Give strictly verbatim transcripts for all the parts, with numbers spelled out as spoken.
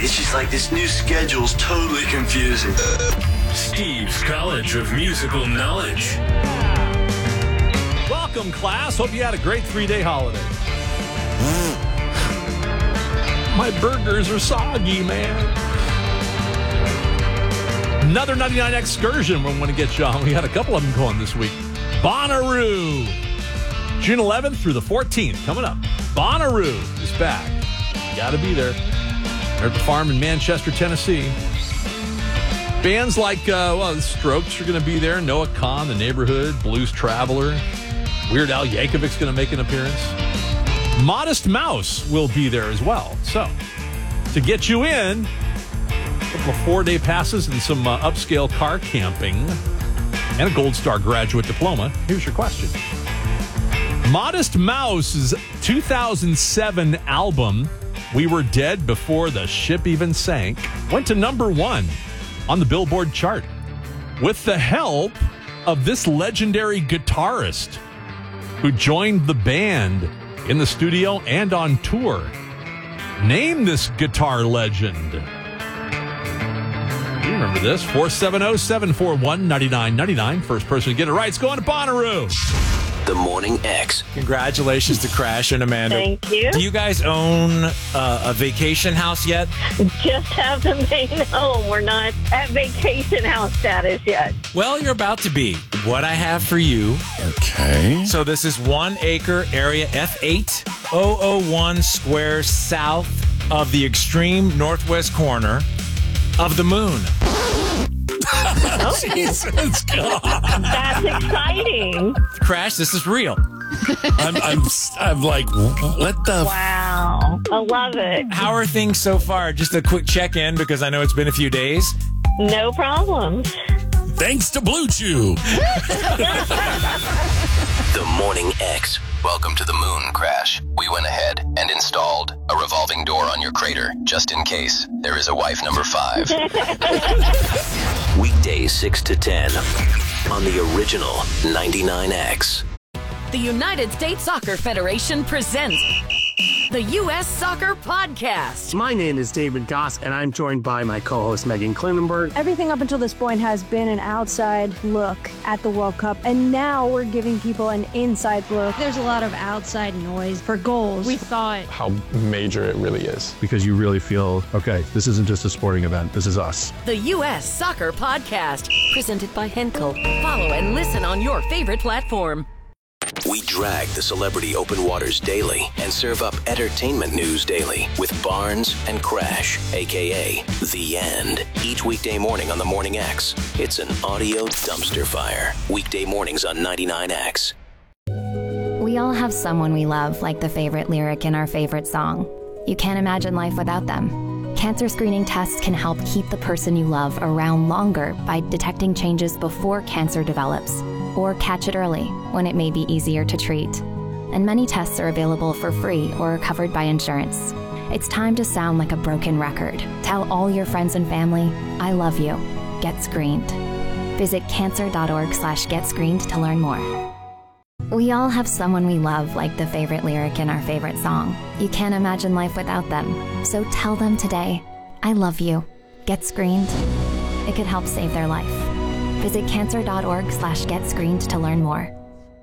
It's just like this new schedule's totally confusing. Steve's College of Musical Knowledge. Welcome, class. Hope you had a great three-day holiday. My burgers are soggy, man. Another ninety-nine excursion we want to get you on. We had a couple of them going this week. Bonnaroo. June eleventh through the fourteenth. Coming up. Bonnaroo is back. You got to be there. They're at the farm in Manchester, Tennessee. Bands like, uh, well, the Strokes are going to be there. Noah Kahan, The Neighborhood, Blues Traveler. Weird Al Yankovic's going to make an appearance. Modest Mouse will be there as well. So, to get you in, a couple of four-day passes and some uh, upscale car camping and a Gold Star graduate diploma. Here's your question. Modest Mouse's two thousand seven album, We Were Dead Before the Ship Even Sank, went to number one on the Billboard chart with the help of this legendary guitarist who joined the band in the studio and on tour. Name this guitar legend. You remember this? four seven zero, seven four one, nine nine nine nine. First person to get it right is going to Bonnaroo. The Morning X. Congratulations to Crash and Amanda. Thank you. Do you guys own uh, a vacation house yet? Just have the main home. We're not at vacation house status yet. Well, you're about to be. What I have for you. Okay. So this is one acre area, F eight thousand one squares south of the extreme northwest corner of the moon. Jesus God. That's exciting. Crash, this is real. I'm, I'm, I'm like, what the? Wow. I love it. How are things so far? Just a quick check-in because I know it's been a few days. No problem. Thanks to Blue Chew. The Morning X. Welcome to the moon, Crash. We went ahead and installed a revolving door on your crater, just in case there is a wife number five. Weekdays six to ten on the original ninety-nine X. The United States Soccer Federation presents the U S Soccer Podcast. My name is David Goss, and I'm joined by my co-host Megan Klinenberg. Everything up until this point has been an outside look at the World Cup, and now we're giving people an inside look. There's a lot of outside noise for goals. We thought how major it really is. Because you really feel, okay, this isn't just a sporting event, this is us. The U S Soccer Podcast, presented by Henkel. Follow and listen on your favorite platform. We drag the celebrity open waters daily and serve up entertainment news daily with Barnes and Crash, a k a. The End. Each weekday morning on the Morning X. It's an audio dumpster fire. Weekday mornings on ninety-nine X. We all have someone we love, like the favorite lyric in our favorite song. You can't imagine life without them. Cancer screening tests can help keep the person you love around longer by detecting changes before cancer develops, or catch it early when it may be easier to treat. And many tests are available for free or are covered by insurance. It's time to sound like a broken record. Tell all your friends and family, I love you. Get screened. Visit cancer.org slash get screened to learn more. We all have someone we love, like the favorite lyric in our favorite song. You can't imagine life without them. So tell them today, I love you. Get screened. It could help save their life. Visit cancer.org slash get screened to learn more.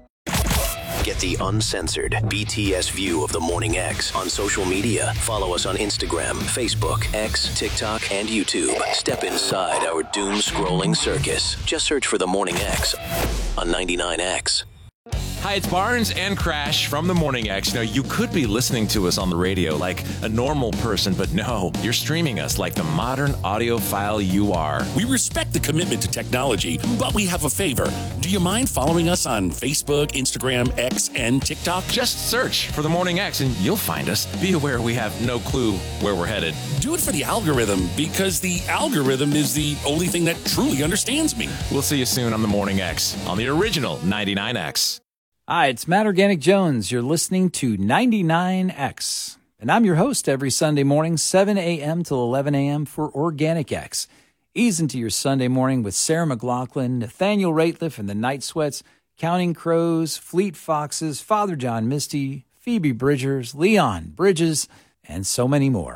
Get the uncensored B T S view of the Morning X on social media. Follow us on Instagram, Facebook, X, TikTok, and YouTube. Step inside our doom-scrolling circus. Just search for the Morning X on ninety-nine X. Hi, it's Barnes and Crash from the Morning X. Now, you could be listening to us on the radio like a normal person, but no, you're streaming us like the modern audiophile you are. We respect the commitment to technology, but we have a favor. Do you mind following us on Facebook, Instagram, X, and TikTok? Just search for the Morning X and you'll find us. Be aware we have no clue where we're headed. Do it for the algorithm, because the algorithm is the only thing that truly understands me. We'll see you soon on the Morning X on the original ninety-nine X. Hi, it's Matt Organic Jones. You're listening to ninety-nine X. And I'm your host every Sunday morning, seven a.m. till eleven a.m. for Organic X. Ease into your Sunday morning with Sarah McLachlan, Nathaniel Rateliff and the Night Sweats, Counting Crows, Fleet Foxes, Father John Misty, Phoebe Bridgers, Leon Bridges, and so many more.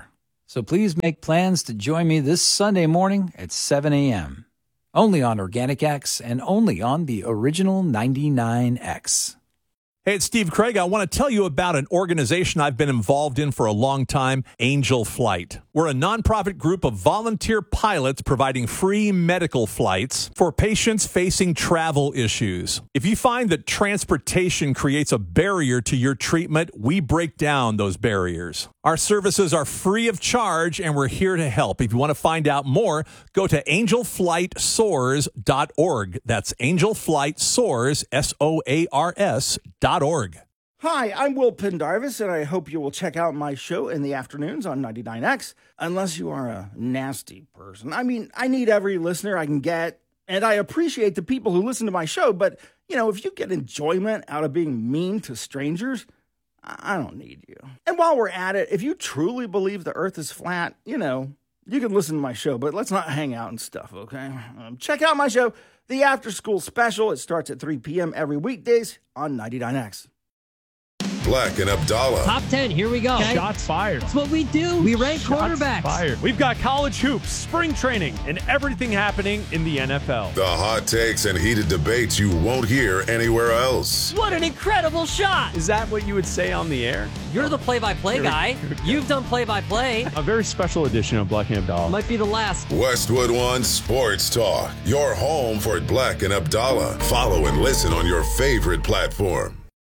So please make plans to join me this Sunday morning at seven a.m. Only on Organic X and only on the original ninety-nine X. Hey, it's Steve Craig. I want to tell you about an organization I've been involved in for a long time, Angel Flight. We're a nonprofit group of volunteer pilots providing free medical flights for patients facing travel issues. If you find that transportation creates a barrier to your treatment, we break down those barriers. Our services are free of charge, and we're here to help. If you want to find out more, go to angel flight soars dot org. That's Angel Flight Soars, S O A R S, dot org. Hi, I'm Will Pendarvis, and I hope you will check out my show in the afternoons on ninety-nine X, unless you are a nasty person. I mean, I need every listener I can get, and I appreciate the people who listen to my show, but, you know, if you get enjoyment out of being mean to strangers, I don't need you. And while we're at it, if you truly believe the earth is flat, you know, you can listen to my show, but let's not hang out and stuff, okay? Um, check out my show, The After School Special. It starts at three p.m. every weekdays on ninety-nine X. Black and Abdallah. Top ten, here we go. Okay. Shots fired. That's what we do. We rank Shots quarterbacks. Fired. We've got college hoops, spring training, and everything happening in the N F L. The hot takes and heated debates you won't hear anywhere else. What an incredible shot. Is that what you would say on the air? You're the play-by-play guy. You've done play-by-play. A very special edition of Black and Abdallah. Might be the last. Westwood One Sports Talk. Your home for Black and Abdallah. Follow and listen on your favorite platform.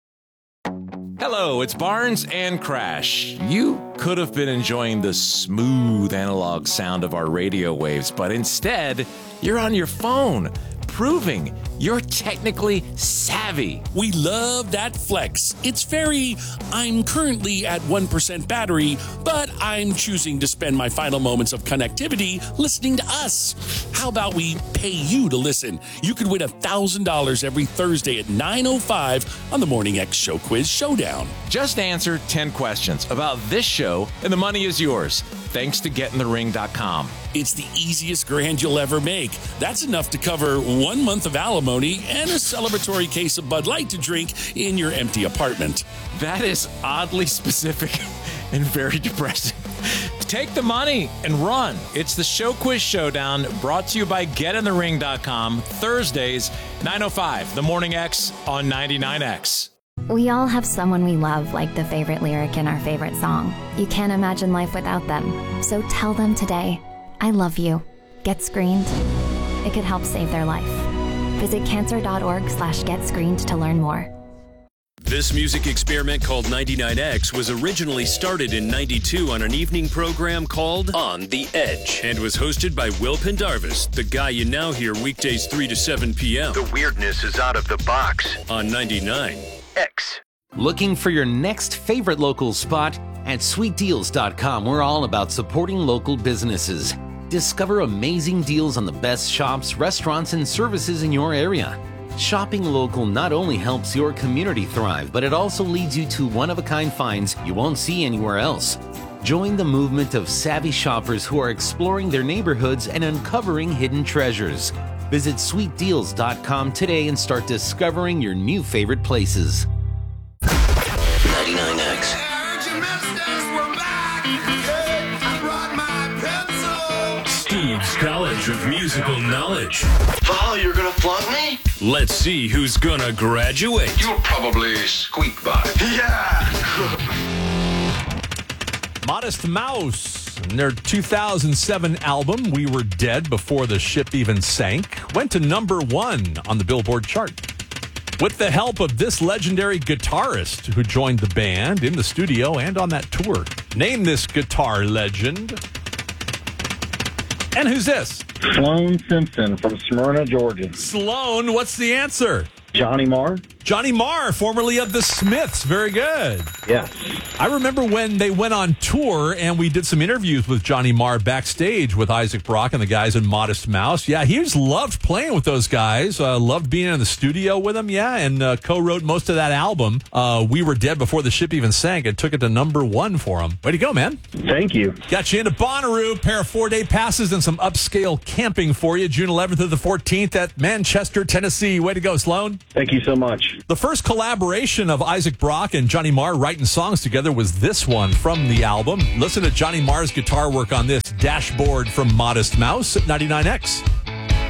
Hello, it's Barnes and Crash. You could have been enjoying the smooth analog sound of our radio waves, but instead, you're on your phone, proving you're technically savvy. We love that flex. It's very, I'm currently at one percent battery, but I'm choosing to spend my final moments of connectivity listening to us. How about we pay you to listen? You could win one thousand dollars every Thursday at nine oh five on the Morning X Show Quiz Showdown. Just answer ten questions about this show, and the money is yours. Thanks to get in the ring dot com. It's the easiest grand you'll ever make. That's enough to cover one month of alimony and a celebratory case of Bud Light to drink in your empty apartment. That is oddly specific and very depressing. Take the money and run. It's the Show Quiz Showdown, brought to you by get in the ring dot com, Thursdays, nine oh five, The Morning X on ninety-nine X. We all have someone we love, like the favorite lyric in our favorite song. You can't imagine life without them. So tell them today, I love you. Get screened. It could help save their life. Visit cancer.org slash get screened to learn more. This music experiment called ninety-nine X was originally started in ninety-two on an evening program called On the Edge and was hosted by Will Pendarvis, the guy you now hear weekdays three to seven p.m. The weirdness is out of the box. On ninety-nine X. Looking for your next favorite local spot? At sweet deals dot com, we're all about supporting local businesses. Discover amazing deals on the best shops, restaurants, and services in your area. Shopping local not only helps your community thrive, but it also leads you to one-of-a-kind finds you won't see anywhere else. Join the movement of savvy shoppers who are exploring their neighborhoods and uncovering hidden treasures. Visit sweet deals dot com today and start discovering your new favorite places. ninety-nine X. Steve's College of Musical Knowledge. Val, you're gonna flunk me? Let's see who's gonna graduate. You'll probably squeak by. Yeah! Modest Mouse, and their two thousand seven album, We Were Dead Before the Ship Even Sank, went to number one on the Billboard chart. With the help of this legendary guitarist who joined the band in the studio and on that tour. Name this guitar legend. And who's this? Sloan Simpson from Smyrna, Georgia. Sloan, what's the answer? Johnny Marr. Johnny Marr, formerly of the Smiths. Very good. Yes. I remember when they went on tour and we did some interviews with Johnny Marr backstage with Isaac Brock and the guys in Modest Mouse. Yeah, he just loved playing with those guys. Uh, loved being in the studio with them. Yeah, and uh, co-wrote most of that album. Uh, We Were Dead Before the Ship Even Sank. It took it to number one for him. Way to go, man. Thank you. Got you into Bonnaroo. Pair of four-day passes and some upscale camping for you. June eleventh to the fourteenth at Manchester, Tennessee. Way to go, Sloan. Thank you so much. much. The first collaboration of Isaac Brock and Johnny Marr writing songs together was this one from the album. Listen to Johnny Marr's guitar work on this, Dashboard from Modest Mouse at ninety-nine X.